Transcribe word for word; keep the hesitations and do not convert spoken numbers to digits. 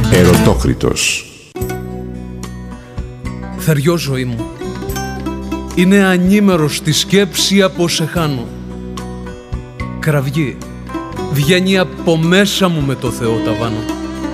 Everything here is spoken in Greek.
Ερωτόκριτος. Θεριό ζωή μου, είναι ανήμερος στη σκέψη από σε χάνω. Κραυγή, βγαίνει από μέσα μου με το Θεό ταβάνω.